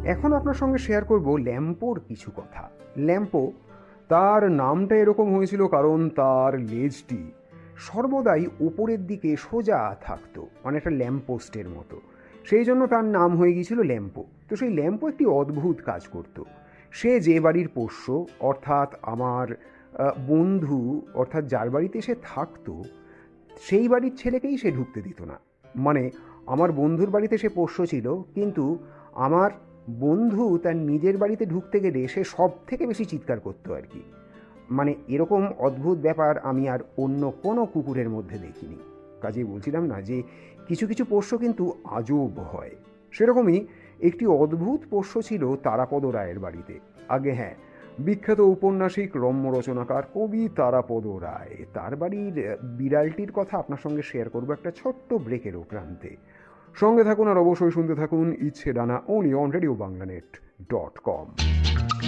এখন আপনার সঙ্গে শেয়ার করব ল্যাম্পোর কিছু কথা। ল্যাম্পো, তার নামটা এরকম হয়েছিল কারণ তার লেজটি সর্বদাই ওপরের দিকে সোজা থাকতো, মানে একটা ল্যাম্পপোস্টের মতো। সেই জন্য তার নাম হয়ে গিয়েছিল ল্যাম্পো। তো সেই ল্যাম্পো একটি অদ্ভুত কাজ করত। সে যে বাড়ির পোষ্য, অর্থাৎ আমার বন্ধু, অর্থাৎ যার বাড়িতে সে থাকতো, সেই বাড়ির ছেলেকেই সে ঢুকতে দিত না। মানে আমার বন্ধুর বাড়িতে সে পোষ্য ছিল, কিন্তু আমার বন্ধু তার নিজের বাড়িতে ঢুকতে গেলে সে সব থেকে বেশি চিৎকার করতো আর কি। মানে এরকম অদ্ভুত ব্যাপার আমি আর অন্য কোনো কুকুরের মধ্যে দেখিনি। কাজেই বলছিলাম না যে কিছু কিছু পোষ্য কিন্তু আজব হয়। সেরকমই একটি অদ্ভুত পোষ্য ছিল তারাপদ রায়ের বাড়িতে। আগে হ্যাঁ, বিখ্যাত ঔপন্যাসিক রম্য রচনাকার কবি তারাপদ রায়, তার বাড়ির বিড়ালটির কথা আপনার সঙ্গে শেয়ার করবো একটা ছোট্ট ব্রেকের প্রান্তে। সঙ্গে থাকুন আর অবশ্যই শুনতে থাকুন ইচ্ছে ডানা, only on RadioBanglanet.com।